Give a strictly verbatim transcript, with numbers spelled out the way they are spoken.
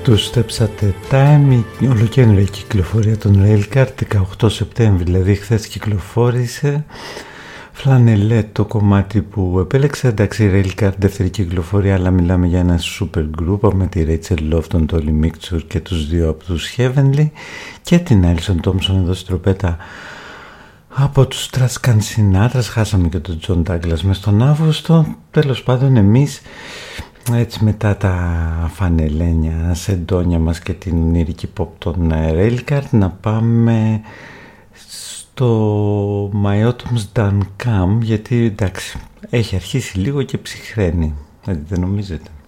Two Steps at a Time, η ολοκαίνουργια κυκλοφορία των Railcard, δεκαοκτώ Σεπτέμβρη, δηλαδή χθες κυκλοφόρησε. Φλανελέ το κομμάτι που επέλεξα, εντάξει, Railcard δεύτερη κυκλοφορία, αλλά μιλάμε για ένα super group με τη Rachel Love, τον Tolly Mixture και τους δύο από τους Heavenly και την Alison Thompson εδώ στην τροπέτα από τους Trascan Sinatra. Χάσαμε και τον John Douglas μες τον Αύγουστο. Τέλος πάντων, εμείς έτσι μετά τα φανελένια σεντόνια μας και την ονειρική pop των Railcard να πάμε στο My Autumn's Done Come, γιατί εντάξει έχει αρχίσει λίγο και ψυχραίνει, δεν νομίζετε?